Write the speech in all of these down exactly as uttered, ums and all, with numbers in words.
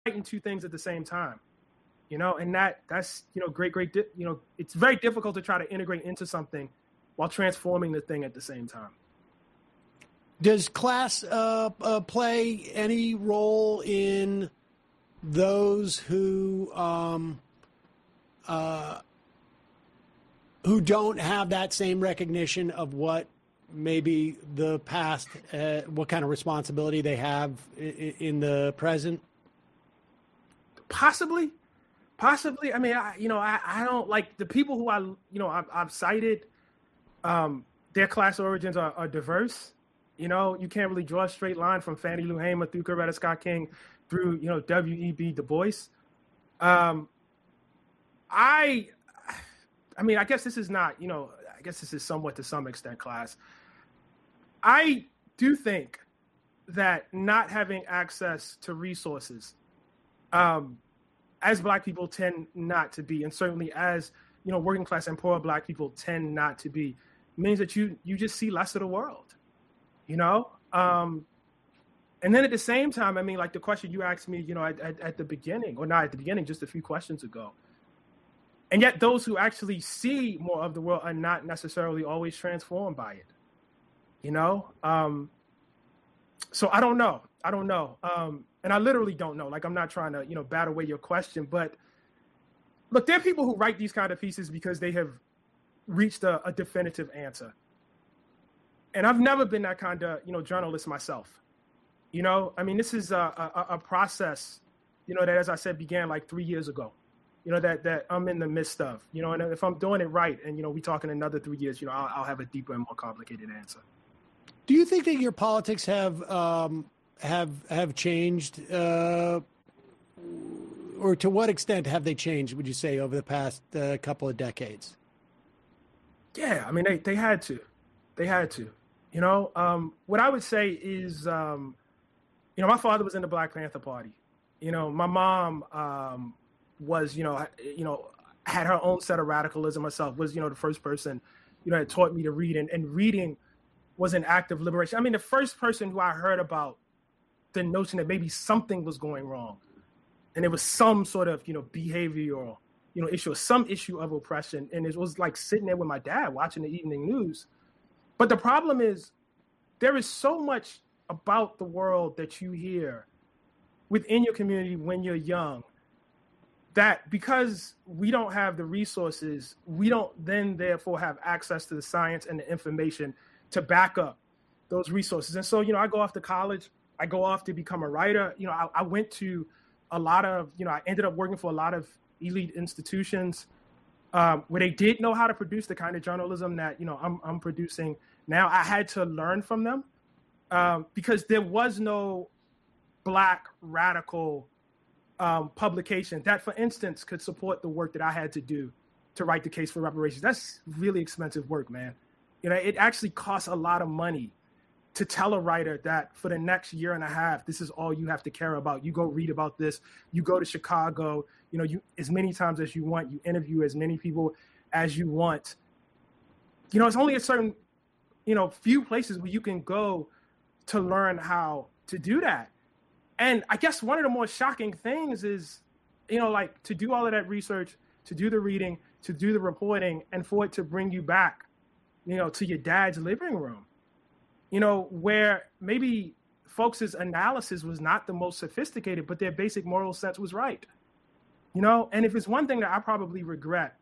fighting two things at the same time, you know, and that that's, you know, great, great, di- you know, it's very difficult to try to integrate into something while transforming the thing at the same time. Does class uh, uh, play any role in those who um, uh, who don't have that same recognition of what maybe the past, uh, what kind of responsibility they have in, in the present? Possibly, possibly. I mean, I, you know, I, I don't like the people who I, you know, I've, I've cited, um, their class origins are, are diverse. You know, you can't really draw a straight line from Fannie Lou Hamer through Coretta Scott King through, you know, W E B Du Bois. Um, I, I mean, I guess this is not, you know, I guess this is somewhat to some extent class. I do think that not having access to resources, um, as Black people tend not to be, and certainly as, you know, working class and poor Black people tend not to be, means that you you just see less of the world, you know? Um, and then at the same time, I mean, like the question you asked me, you know, at, at, at the beginning, or not at the beginning, just a few questions ago. And yet those who actually see more of the world are not necessarily always transformed by it, you know? Um, so I don't know. I don't know. Um, and I literally don't know. Like, I'm not trying to, you know, bat away your question, but look, there are people who write these kind of pieces because they have reached a, a definitive answer. And I've never been that kind of, you know, journalist myself. You know, I mean, this is a, a, a process, you know, that, as I said, began like three years ago, you know, that that I'm in the midst of, you know, and if I'm doing it right and, you know, we talk in another three years, you know, I'll, I'll have a deeper and more complicated answer. Do you think that your politics have um, have have changed, uh, or to what extent have they changed, would you say, over the past uh, couple of decades? Yeah, I mean, they, they had to. They had to. You know, um, what I would say is, um, you know, my father was in the Black Panther Party. You know, my mom um, was, you know, you know, had her own set of radicalism herself, was, you know, the first person, you know, that taught me to read. And, and reading was an act of liberation. I mean, the first person who I heard about the notion that maybe something was going wrong and there was some sort of, you know, behavioral, you know, issue, or some issue of oppression. And it was like sitting there with my dad watching the evening news. But the problem is there is so much about the world that you hear within your community when you're young that because we don't have the resources, we don't then therefore have access to the science and the information to back up those resources. And so, you know, I go off to college, I go off to become a writer. You know, I, I went to a lot of, you know, I ended up working for a lot of elite institutions um, where they did know how to produce the kind of journalism that, you know, I'm, I'm producing now. I had to learn from them um, because there was no Black radical um, publication that, for instance, could support the work that I had to do to write the case for reparations. That's really expensive work, man. You know, it actually costs a lot of money to tell a writer that for the next year and a half, this is all you have to care about. You go read about this. You go to Chicago, you know, you as many times as you want. You interview as many people as you want. You know, it's only a certain, you know, few places where you can go to learn how to do that. And I guess one of the more shocking things is, you know, like to do all of that research, to do the reading, to do the reporting, and for it to bring you back, you know, to your dad's living room, you know, where maybe folks' analysis was not the most sophisticated, but their basic moral sense was right, you know? And if it's one thing that I probably regret,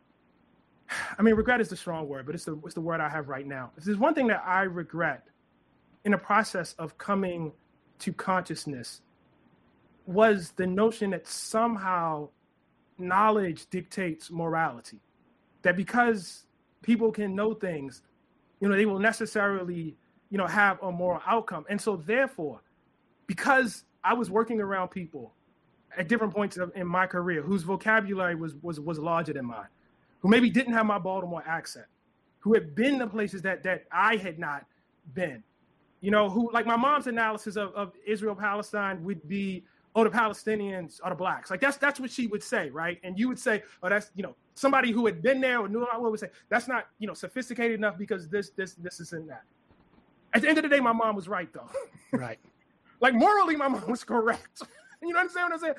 I mean, regret is the strong word, but it's the, it's the word I have right now. If there's one thing that I regret in the process of coming to consciousness was the notion that somehow knowledge dictates morality, that because people can know things, you know, they will necessarily, you know, have a moral outcome. And so therefore, because I was working around people at different points of, in my career whose vocabulary was, was, was larger than mine, who maybe didn't have my Baltimore accent, who had been to places that, that I had not been, you know, who, like my mom's analysis of, of Israel-Palestine would be, oh, the Palestinians are the Blacks. Like that's that's what she would say, right? And you would say, oh, that's, you know, somebody who had been there or knew about what would say, that's not, you know, sophisticated enough because this, this, this isn't that. At the end of the day, my mom was right, though. Right. Like morally, my mom was correct. You know what I'm saying? What I'm saying?